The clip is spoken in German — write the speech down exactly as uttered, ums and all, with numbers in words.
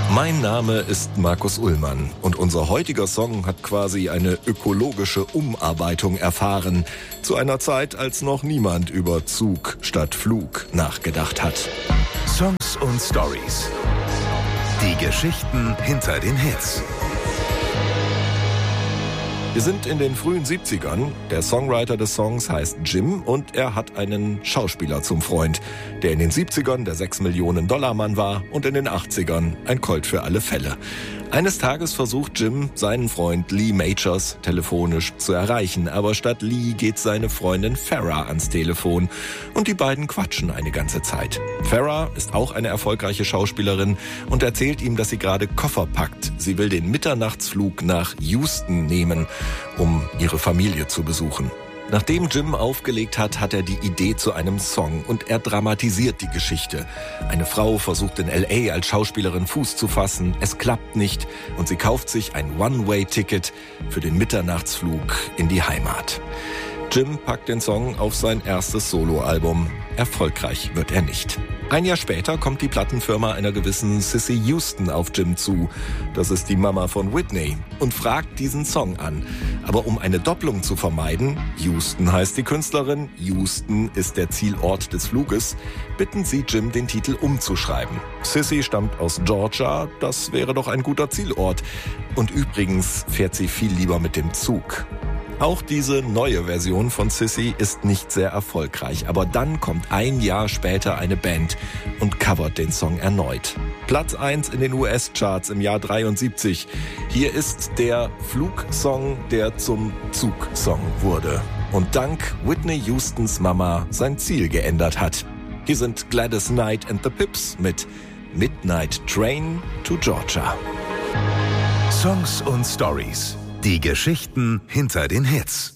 Mein Name ist Markus Ullmann und unser heutiger Song hat quasi eine ökologische Umarbeitung erfahren. Zu einer Zeit, als noch niemand über Zug statt Flug nachgedacht hat. Songs und Stories. Die Geschichten hinter den Hits. Wir sind in den frühen siebzigern. Der Songwriter des Songs heißt Jim und er hat einen Schauspieler zum Freund, der in den siebzigern der sechs Millionen Dollar Mann war und in den achtzigern ein Colt für alle Fälle. Eines Tages versucht Jim, seinen Freund Lee Majors telefonisch zu erreichen, aber statt Lee geht seine Freundin Farrah ans Telefon und die beiden quatschen eine ganze Zeit. Farrah ist auch eine erfolgreiche Schauspielerin und erzählt ihm, dass sie gerade Koffer packt. Sie will den Mitternachtsflug nach Houston nehmen, um ihre Familie zu besuchen. Nachdem Jim aufgelegt hat, hat er die Idee zu einem Song und er dramatisiert die Geschichte. Eine Frau versucht in L A als Schauspielerin Fuß zu fassen, es klappt nicht und sie kauft sich ein One-Way-Ticket für den Mitternachtsflug in die Heimat. Jim packt den Song auf sein erstes Soloalbum. Erfolgreich wird er nicht. Ein Jahr später kommt die Plattenfirma einer gewissen Cissy Houston auf Jim zu. Das ist die Mama von Whitney und fragt diesen Song an. Aber um eine Doppelung zu vermeiden, Houston heißt die Künstlerin, Houston ist der Zielort des Fluges, bitten sie Jim, den Titel umzuschreiben. Cissy stammt aus Georgia, das wäre doch ein guter Zielort. Und übrigens fährt sie viel lieber mit dem Zug. Auch diese neue Version von Cissy ist nicht sehr erfolgreich, aber dann kommt ein Jahr später eine Band und covert den Song erneut. Platz eins in den U S-Charts im Jahr dreiundsiebzig. Hier ist der Flugsong, der zum Zugsong wurde und dank Whitney Houstons Mama sein Ziel geändert hat. Hier sind Gladys Knight and the Pips mit Midnight Train to Georgia. Songs und Stories. Die Geschichten hinter den Hits.